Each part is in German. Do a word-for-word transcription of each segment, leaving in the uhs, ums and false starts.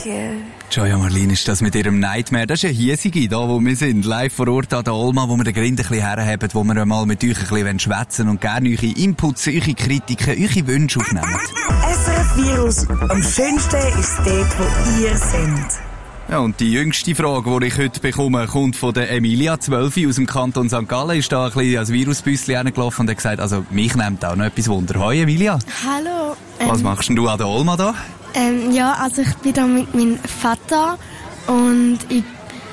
you. Joya Marlin ist das mit ihrem Nightmare. Das ist eine hiesige, da wo wir sind. Live vor Ort an der Olma, wo wir den Grind ein bisschen herhaben, wo wir einmal mit euch ein bisschen schwätzen und gerne eure Inputs, eure Kritiken, eure Wünsche aufnehmen. S R F Virus. Am schönsten ist dort, wo ihr seid. Ja, und die jüngste Frage, die ich heute bekomme, kommt von der Emilia, zwölf aus dem Kanton Sankt Gallen, ist da ein bisschen als Virusbüsschen hergelaufen und hat gesagt, also mich nimmt auch noch etwas Wunder. Hoi Emilia. Hallo. Was Ähm, machst denn du an der Olma da? ähm, ja, also ich bin da mit meinem Vater und ich,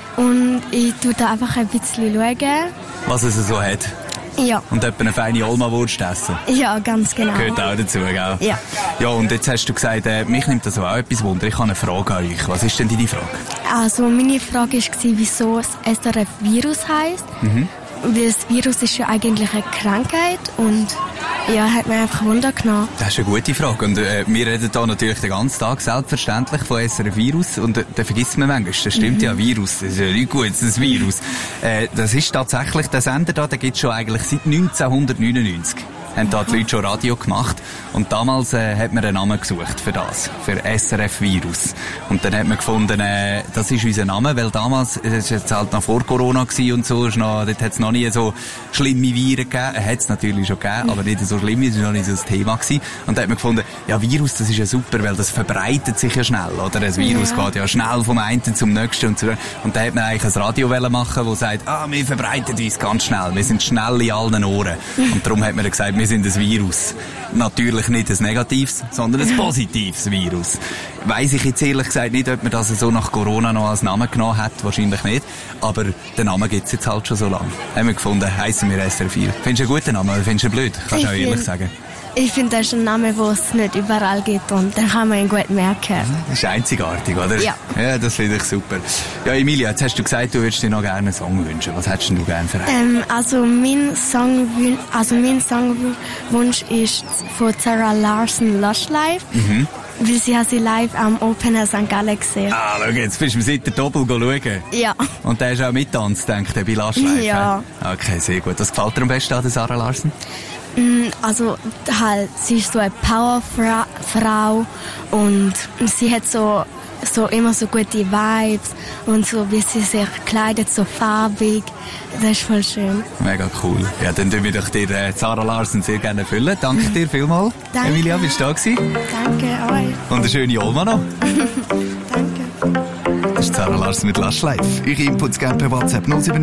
und ich tue da einfach ein bisschen schauen. Was es so hat. Ja, Und etwa eine feine Olma-Wurst essen. ja, ganz genau. Gehört auch dazu, gell? Ja. Ja, und jetzt hast du gesagt, äh, mich nimmt das auch etwas Wunder. Ich habe eine Frage an euch. Was ist denn deine Frage? Also meine Frage war, wieso es S R F-Virus heisst. Mhm. Weil das Virus ist ja eigentlich eine Krankheit und ja, hat mir einfach Wunder genommen. Das ist eine gute Frage. Und äh, wir reden hier natürlich den ganzen Tag selbstverständlich von S R F-Virus. Und äh, da vergisst man manchmal, das stimmt mhm. ja, Virus. Das ist ja nicht gut, das Virus. Äh, das ist tatsächlich, der Sender da, den gibt es schon eigentlich seit neunzehnhundertneunundneunzig. Haben da die Leute schon Radio gemacht. Und damals äh, hat man einen Namen gesucht für das, für S R F-Virus. Und dann hat man gefunden, äh, das ist unser Name, weil damals, es ist jetzt halt noch vor Corona gewesen und so, ist noch, dort hat es noch nie so schlimme Viren gegeben. Hat es natürlich schon gegeben, aber nicht so schlimm, es war noch nicht so das Thema gewesen. Und dann hat man gefunden, ja, Virus, das ist ja super, weil das verbreitet sich ja schnell, oder? Das Virus Ja. geht ja schnell vom einen zum nächsten und so. Und dann hat man eigentlich ein Radio machen, das sagt, ah, wir verbreiten uns ganz schnell, wir sind schnell in allen Ohren. Und darum hat man dann gesagt, wir sind ein Virus. Natürlich nicht ein negatives, sondern ein positives Virus. Weiss ich jetzt ehrlich gesagt nicht, ob man das so nach Corona noch als Namen genommen hat. Wahrscheinlich nicht. Aber den Namen gibt's jetzt halt schon so lange. Haben wir gefunden, heissen wir S R F vier. Findest du einen guten Namen oder findest du ihn blöd? Kannst du auch Ich ehrlich find- sagen. Ich finde, das ist ein Name, den es nicht überall gibt und den kann man ihn gut merken. Das ist einzigartig, oder? Ja. Ja, das finde ich super. Ja, Emilia, jetzt hast du gesagt, du würdest dir noch gerne einen Song wünschen. Was hättest denn du gerne für einen? Ähm, also mein Songwun- also mein Songwunsch ist von Sarah Larson Lush Life, Mhm. weil sie hat sie live am Open Air Sankt Gallen gesehen. Ah, schau, jetzt bist du seit der Doppel schauen. Ja. Und der ist auch mittanzt, denkt er, bei Last Live. Ja. hä? Okay, sehr gut. Was gefällt dir am besten an der Sarah Larson? Mm, Also halt, sie ist so eine Powerfrau und sie hat so so immer so gute Vibes und so wie sie sich kleidet, so farbig. Das ist voll schön. Mega cool. Ja, dann tun wir doch dir äh, Sarah Larson sehr gerne erfüllen. Danke dir vielmals. Danke. Emilia, bist du da gewesen? Danke euch. Und eine schöne Olma noch. Danke. Das ist Sarah Larson mit Last Live. Eure Inputs gerne per WhatsApp null sieben